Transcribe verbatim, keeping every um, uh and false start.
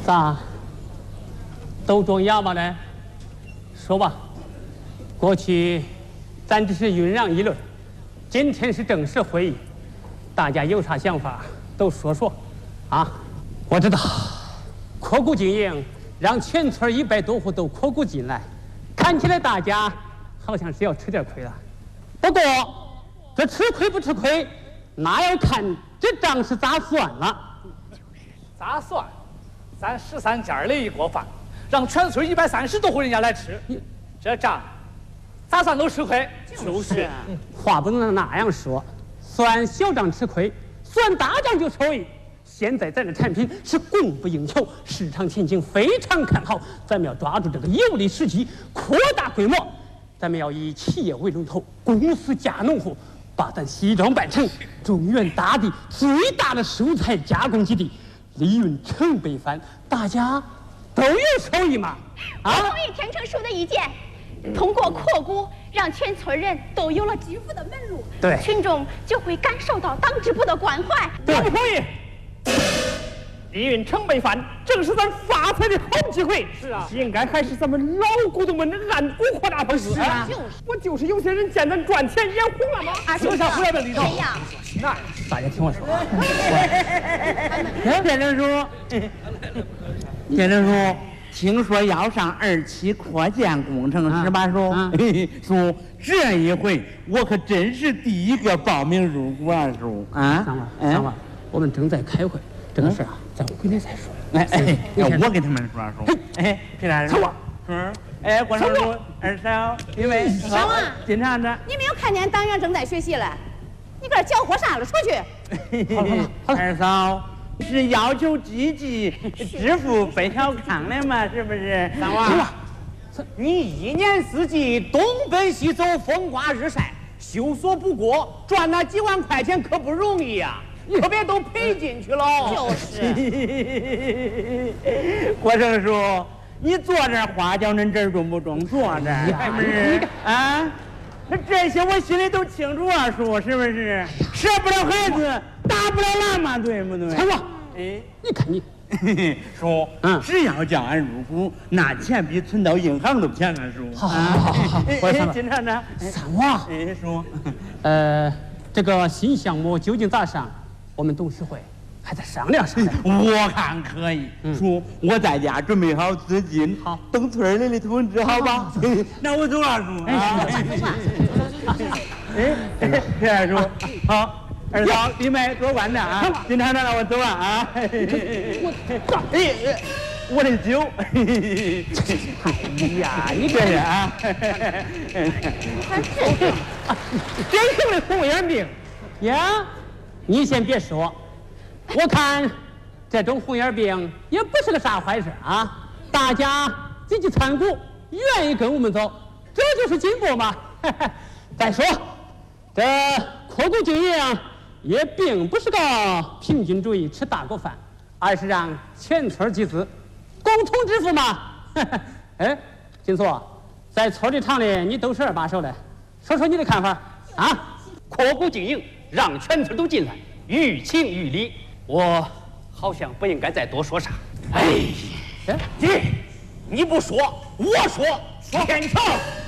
咋？都装哑巴呢？说吧。过去咱只是酝酿议论，今天是正式会议，大家有啥想法都说说。啊，我知道，扩股经营让全村一百多户都扩股进来，看起来大家好像是要吃点亏了。不过这吃亏不吃亏，那要看这账是咋算了。 咋算？咱十三家的一锅饭，让全村一百三十多户人家来吃，这账咋算都吃亏。 就是，话不能那样说，算小账吃亏，算大账就收益。现在咱的产品是供不应求，市场前景非常看好，咱们要抓住这个有利时机，扩大规模。咱们要以企业为龙头，公司加农户，把咱西庄办成中原大地最大的蔬菜加工基地，利润成倍翻，大家都有收益嘛！ 啊！我同意田成叔的意见，通过扩股，让全村人都有了致富的门路， 对， 群众就会感受到党支部的关怀。 我不同意。利润成倍翻，正是咱发财的好机会。 是啊， 应该还是咱们老股东们按股扩大方式。 是啊，就是。 我就是有些人见咱赚钱眼红了吗？ 啊， 留下回来的里头。 这样， 那大家听我说。 田成叔，田成叔，听说要上二期扩建工程是吧？叔， 啊、 叔，这一回我可真是第一个报名入股啊，叔啊！ 三娃，三娃，我们正在开会。这个事啊，咱回来再说。 哎哎，我给他们说说。哎，皮大叔， 嗯， 哎，关少叔，二嫂，因为小王， 金厂长， 你没有看见党员正在学习了？你搁这搅和啥了？出去！ 好了好了，二嫂是要求积极致富奔小康的嘛？是不是？ 三娃，你一年四季东奔西走，风刮日晒，修所不过，赚那几万块钱可不容易呀、啊。可别都赔进去了。 就是。 郭生叔，你坐这话叫人这中不中？坐这是不是？啊，这些我心里都清楚啊，叔，是不是？舍不了孩子，打不了烂嘛，对不对？ 陈哥， 哎， 你看你， 叔，嗯，只要叫俺入股，那钱比存到银行都便宜，叔。 好好好好好，我哎，金厂长， 三娃， 哎，叔， 呃，这个新项目究竟咋上？我们董事会还在商量商量。 我看可以，叔，我在家准备好资金， 好， 等村里的通知，好吧？那我走了，叔。 哎， 哎，皮二叔，好，二嫂，李梅多管着啊。金厂长，我走了啊。哎，我的酒。哎呀，你这是啊？ 真正的红眼病呀。你先别说，我看这种红眼病也不是个啥坏事啊！大家积极参股，愿意跟我们走，这就是进步嘛。再说，这扩股经营也并不是个平均主义吃大锅饭，而是让全村集资，共同致富嘛。哎，金素，在村里厂里你都是二把手的，说说你的看法啊？ 扩股经营。让全村都进来，于情于理，我好像不应该再多说啥。 哎，你你不说，我说，天成。